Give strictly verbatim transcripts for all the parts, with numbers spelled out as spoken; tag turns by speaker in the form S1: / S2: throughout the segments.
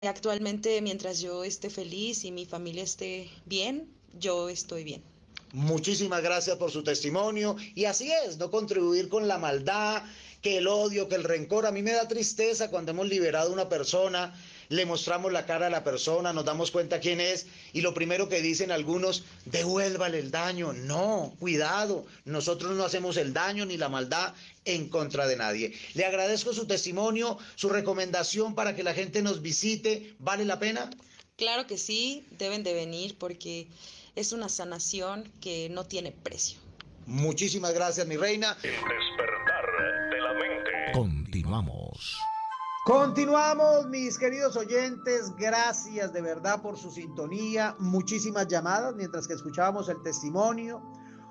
S1: Actualmente, mientras yo esté feliz y mi familia esté bien, yo estoy bien.
S2: Muchísimas gracias por su testimonio. Y así es, no contribuir con la maldad, que el odio, que el rencor. A mí me da tristeza cuando hemos liberado a una persona, le mostramos la cara a la persona, nos damos cuenta quién es y lo primero que dicen algunos, devuélvale el daño. No, cuidado, nosotros no hacemos el daño ni la maldad en contra de nadie. Le agradezco su testimonio, su recomendación para que la gente nos visite. ¿Vale la pena?
S1: Claro que sí, deben de venir porque es una sanación que no tiene precio.
S2: Muchísimas gracias, mi reina.
S3: El despertar de la mente.
S4: Continuamos.
S2: Continuamos, mis queridos oyentes, gracias de verdad por su sintonía, muchísimas llamadas mientras que escuchábamos el testimonio.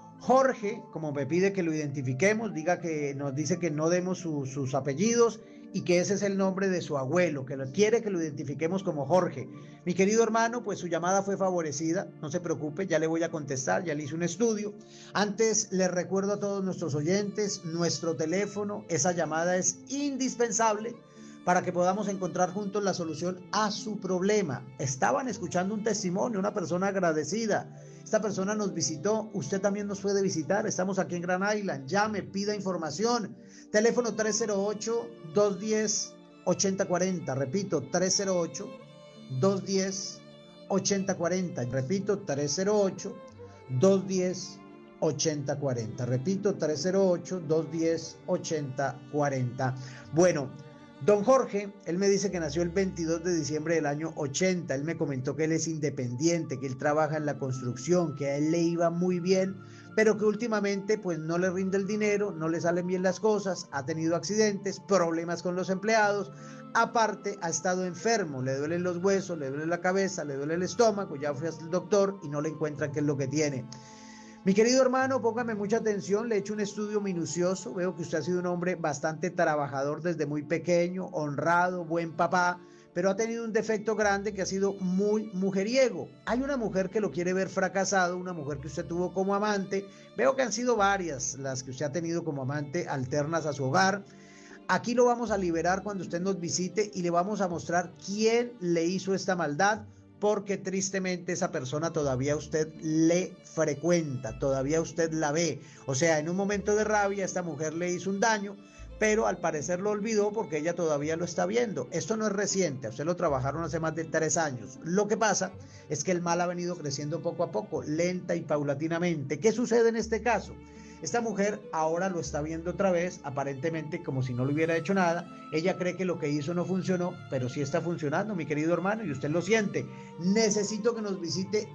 S2: Jorge, como me pide que lo identifiquemos, diga que nos dice que no demos su, sus apellidos y que ese es el nombre de su abuelo, que lo quiere que lo identifiquemos como Jorge. Mi querido hermano, pues su llamada fue favorecida, no se preocupe, ya le voy a contestar, ya le hice un estudio. Antes les recuerdo a todos nuestros oyentes, nuestro teléfono, esa llamada es indispensable para que podamos encontrar juntos la solución a su problema. Estaban escuchando un testimonio, una persona agradecida. Esta persona nos visitó, usted también nos puede visitar. Estamos aquí en Grand Island. Llame, pida información. Teléfono tres cero ocho, dos uno cero, ocho cero cuatro cero. Repito, tres cero ocho, dos uno cero, ocho cero cuatro cero. Repito, tres cero ocho, dos uno cero, ocho cero cuatro cero. Repito, tres cero ocho, dos uno cero, ocho cero cuatro cero. Bueno, don Jorge, él me dice que nació el veintidós de diciembre del año ochenta. Él me comentó que él es independiente, que él trabaja en la construcción, que a él le iba muy bien, pero que últimamente pues no le rinde el dinero, no le salen bien las cosas, ha tenido accidentes, problemas con los empleados, aparte ha estado enfermo, le duelen los huesos, le duele la cabeza, le duele el estómago, ya fue al doctor y no le encuentran qué es lo que tiene. Mi querido hermano, póngame mucha atención, le he hecho un estudio minucioso, veo que usted ha sido un hombre bastante trabajador desde muy pequeño, honrado, buen papá, pero ha tenido un defecto grande que ha sido muy mujeriego. Hay una mujer que lo quiere ver fracasado, una mujer que usted tuvo como amante, veo que han sido varias las que usted ha tenido como amante alternas a su hogar. Aquí lo vamos a liberar cuando usted nos visite y le vamos a mostrar quién le hizo esta maldad, porque tristemente esa persona todavía usted le frecuenta, todavía usted la ve. O sea, en un momento de rabia esta mujer le hizo un daño, pero al parecer lo olvidó porque ella todavía lo está viendo. Esto no es reciente, a usted lo trabajaron hace más de tres años. Lo que pasa es que el mal ha venido creciendo poco a poco, lenta y paulatinamente. ¿Qué sucede en este caso? Esta mujer ahora lo está viendo otra vez, aparentemente como si no le hubiera hecho nada. Ella cree que lo que hizo no funcionó, pero sí está funcionando, mi querido hermano, y usted lo siente. Necesito que nos visite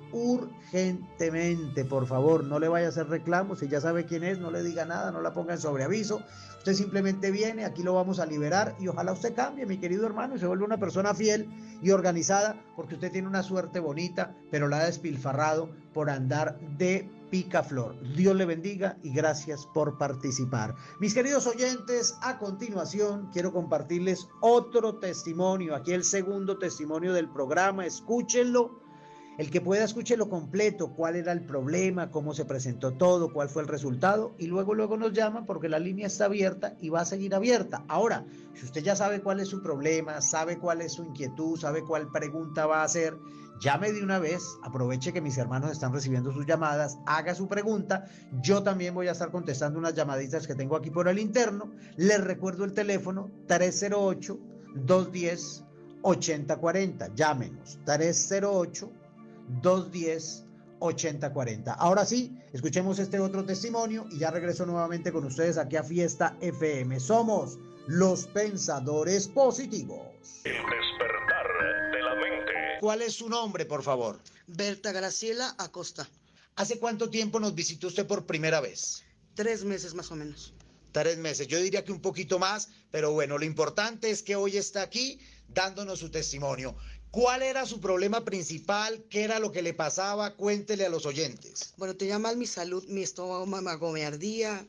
S2: urgentemente, por favor. No le vaya a hacer reclamos, si ya sabe quién es, no le diga nada, no la ponga en sobreaviso. Usted simplemente viene, aquí lo vamos a liberar y ojalá usted cambie, mi querido hermano, y se vuelva una persona fiel y organizada, porque usted tiene una suerte bonita, pero la ha despilfarrado por andar de picaflor. Dios le bendiga y gracias por participar. Mis queridos oyentes, a continuación quiero compartirles otro testimonio, aquí el segundo testimonio del programa, escúchenlo. El que pueda, escúchelo completo, cuál era el problema, cómo se presentó todo, cuál fue el resultado, y luego luego nos llaman porque la línea está abierta y va a seguir abierta. Ahora, si usted ya sabe cuál es su problema, sabe cuál es su inquietud, sabe cuál pregunta va a hacer, llame de una vez, aproveche que mis hermanos están recibiendo sus llamadas, haga su pregunta. Yo también voy a estar contestando unas llamaditas que tengo aquí por el interno. Les recuerdo el teléfono tres cero ocho, dos uno cero, ocho cero cuatro cero. Llámenos tres cero ocho, dos uno cero, ocho cero cuatro cero. Ahora sí, escuchemos este otro testimonio y ya regreso nuevamente con ustedes aquí a Fiesta F M. Somos los pensadores positivos.
S3: El despertar de la mente.
S2: ¿Cuál es su nombre, por favor?
S5: Berta Graciela Acosta.
S2: ¿Hace cuánto tiempo nos visitó usted por primera vez?
S5: Tres meses más o menos.
S2: Tres meses, yo diría que un poquito más, pero bueno, lo importante es que hoy está aquí dándonos su testimonio. ¿Cuál era su problema principal? ¿Qué era lo que le pasaba? Cuéntele a los oyentes.
S5: Bueno, tenía mal mi salud, mi estómago me ardía,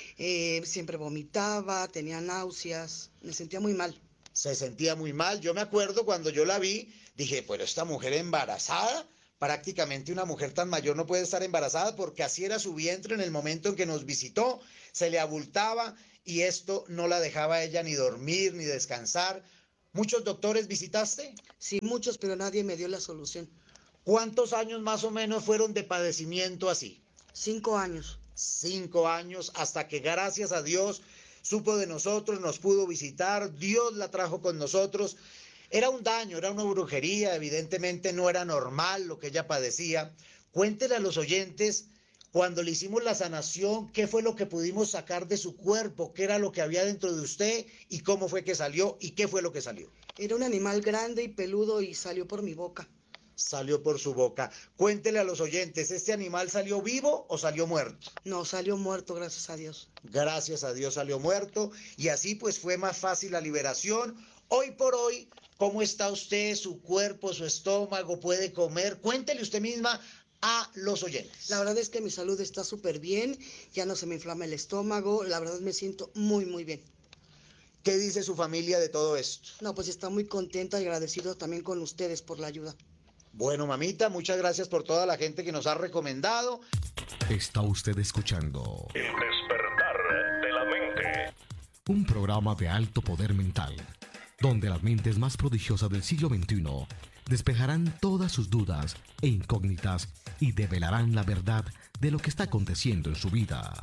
S5: eh, siempre vomitaba, tenía náuseas, me sentía muy mal.
S2: Se sentía muy mal. Yo me acuerdo cuando yo la vi, dije, pero esta mujer embarazada, prácticamente una mujer tan mayor no puede estar embarazada, porque así era su vientre en el momento en que nos visitó, se le abultaba y esto no la dejaba a ella ni dormir ni descansar. ¿Muchos doctores visitaste?
S5: Sí, muchos, pero nadie me dio la solución.
S2: ¿Cuántos años más o menos fueron de padecimiento así?
S5: Cinco años.
S2: Cinco años, hasta que gracias a Dios supo de nosotros, nos pudo visitar, Dios la trajo con nosotros. Era un daño, era una brujería, evidentemente no era normal lo que ella padecía. Cuéntele a los oyentes, cuando le hicimos la sanación, qué fue lo que pudimos sacar de su cuerpo, qué era lo que había dentro de usted y cómo fue que salió y qué fue lo que salió.
S5: Era un animal grande y peludo y salió por mi boca.
S2: Salió por su boca. Cuéntele a los oyentes, ¿este animal salió vivo o salió muerto?
S5: No, salió muerto, gracias a Dios.
S2: Gracias a Dios salió muerto y así pues fue más fácil la liberación. Hoy por hoy, ¿cómo está usted, su cuerpo, su estómago? ¿Puede comer? Cuéntele usted misma a los oyentes.
S5: La verdad es que mi salud está súper bien, ya no se me inflama el estómago, la verdad me siento muy, muy bien.
S2: ¿Qué dice su familia de todo esto?
S5: No, pues está muy contenta y agradecido también con ustedes por la ayuda.
S2: Bueno, mamita, muchas gracias por toda la gente que nos ha recomendado.
S4: Está usted escuchando
S3: El despertar de la mente.
S4: un programa de alto poder mental, donde las mentes más prodigiosas del siglo veintiuno despejarán todas sus dudas e incógnitas y develarán la verdad de lo que está aconteciendo en su vida.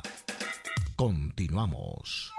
S4: Continuamos.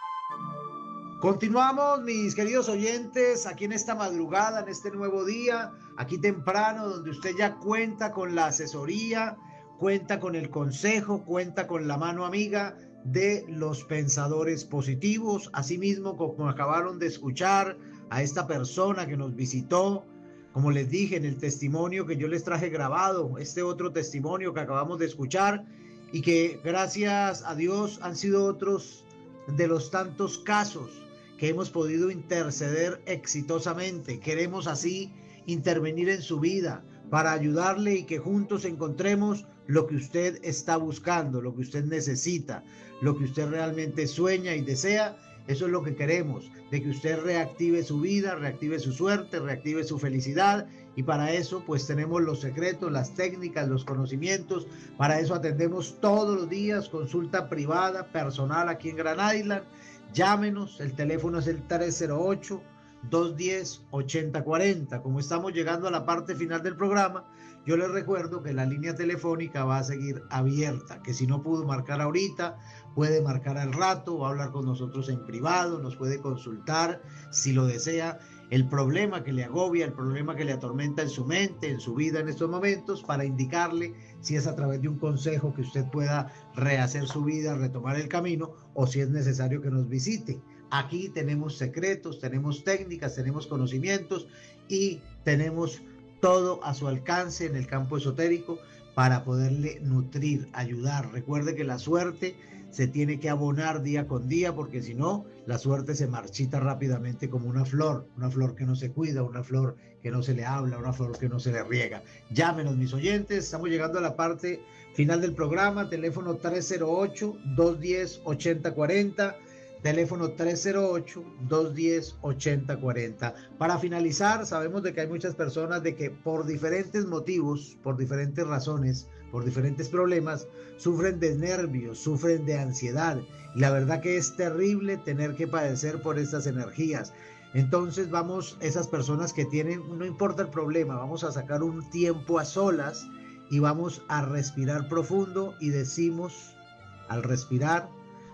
S2: Continuamos, mis queridos oyentes, aquí en esta madrugada, en este nuevo día, aquí temprano, donde usted ya cuenta con la asesoría, cuenta con el consejo, cuenta con la mano amiga de los pensadores positivos. Asimismo, como acabaron de escuchar a esta persona que nos visitó, como les dije en el testimonio que yo les traje grabado, este otro testimonio que acabamos de escuchar y que gracias a Dios han sido otros de los tantos casos que hemos podido interceder exitosamente. Queremos así intervenir en su vida para ayudarle y que juntos encontremos lo que usted está buscando, lo que usted necesita, lo que usted realmente sueña y desea. Eso es lo que queremos, de que usted reactive su vida, reactive su suerte, reactive su felicidad. Y para eso pues tenemos los secretos, las técnicas, los conocimientos. Para eso atendemos todos los días consulta privada, personal aquí en Grand Island. Llámenos, el teléfono es el tres cero ocho, dos uno cero, ocho cero cuatro cero. Como estamos llegando a la parte final del programa, yo les recuerdo que la línea telefónica va a seguir abierta, que si no pudo marcar ahorita, puede marcar al rato, va a hablar con nosotros en privado, nos puede consultar si lo desea, el problema que le agobia, el problema que le atormenta en su mente, en su vida en estos momentos, para indicarle si es a través de un consejo que usted pueda rehacer su vida, retomar el camino, o si es necesario que nos visite. Aquí tenemos secretos, tenemos técnicas, tenemos conocimientos y tenemos todo a su alcance en el campo esotérico para poderle nutrir, ayudar. Recuerde que la suerte se tiene que abonar día con día, porque si no, la suerte se marchita rápidamente como una flor, una flor que no se cuida, una flor que no se le habla, una flor que no se le riega. Llámenos, mis oyentes, estamos llegando a la parte final del programa, teléfono tres cero ocho, dos uno cero, ocho cero cuatro cero, teléfono tres cero ocho, dos uno cero, ocho cero cuatro cero. Para finalizar, sabemos de que hay muchas personas de que por diferentes motivos, por diferentes razones, por diferentes problemas, sufren de nervios, sufren de ansiedad. Y la verdad que es terrible tener que padecer por estas energías. Entonces vamos, esas personas que tienen, no importa el problema, vamos a sacar un tiempo a solas y vamos a respirar profundo y decimos, al respirar,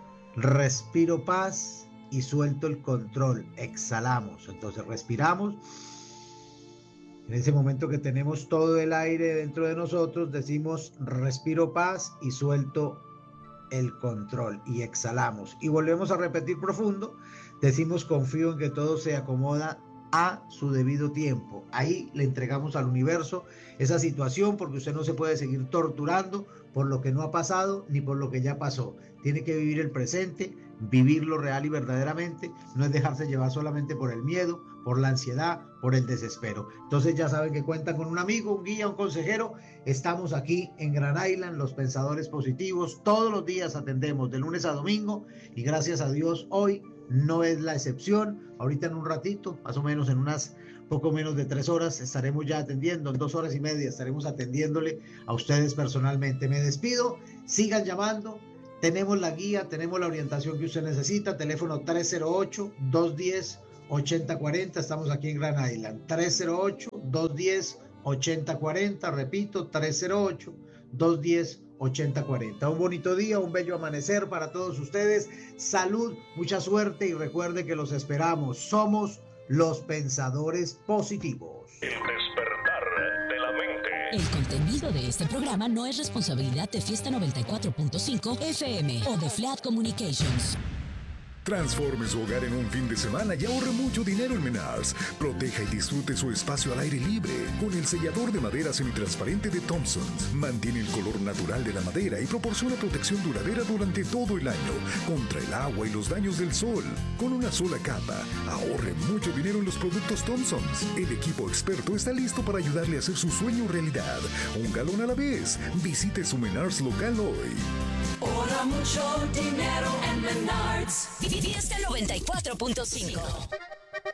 S2: respiro paz y suelto el control, exhalamos. Entonces respiramos. En ese momento que tenemos todo el aire dentro de nosotros, decimos respiro paz y suelto el control y exhalamos. Y volvemos a repetir profundo, decimos confío en que todo se acomoda a su debido tiempo. Ahí le entregamos al universo esa situación, porque usted no se puede seguir torturando por lo que no ha pasado ni por lo que ya pasó. Tiene que vivir el presente, vivirlo real y verdaderamente. No es dejarse llevar solamente por el miedo, por la ansiedad, por el desespero. Entonces ya saben que cuentan con un amigo, un guía, un consejero. Estamos aquí en Grand Island, los pensadores positivos. Todos los días atendemos de lunes a domingo y gracias a Dios hoy no es la excepción. Ahorita en un ratito, más o menos en unas poco menos de tres horas, estaremos ya atendiendo, en dos horas y media estaremos atendiéndole a ustedes personalmente. Me despido, sigan llamando, tenemos la guía, tenemos la orientación que usted necesita, teléfono tres cero ocho, dos uno cero, ochenta cuarenta. Estamos aquí en Gran Island. tres cero ocho, dos uno cero, ochenta cuarenta. Repito, tres cero ocho, dos uno cero, ochenta cuarenta. Un bonito día, un bello amanecer para todos ustedes. Salud, mucha suerte y recuerde que los esperamos. Somos los pensadores positivos.
S3: El despertar de la mente.
S6: El contenido de este programa no es responsabilidad de Fiesta noventa y cuatro punto cinco F M o de Flat Communications.
S7: Transforme su hogar en un fin de semana y ahorre mucho dinero en Menards. Proteja y disfrute su espacio al aire libre con el sellador de madera semitransparente de Thompson. Mantiene el color natural de la madera y proporciona protección duradera durante todo el año contra el agua y los daños del sol. Con una sola capa, ahorre mucho dinero en los productos Thompson. El equipo experto está listo para ayudarle a hacer su sueño realidad. Un galón a la vez. Visite su Menards local hoy.
S6: Ahorra mucho dinero en Menards. Fiesta noventa y cuatro punto cinco.